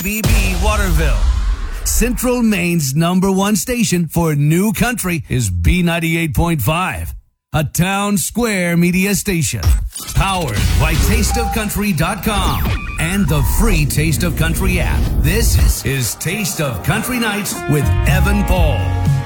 BB Waterville. Central Maine's #1 station for new country is B98.5, a town square media station. Powered by tasteofcountry.com and the free Taste of Country app. This is Taste of Country Nights with Evan Paul.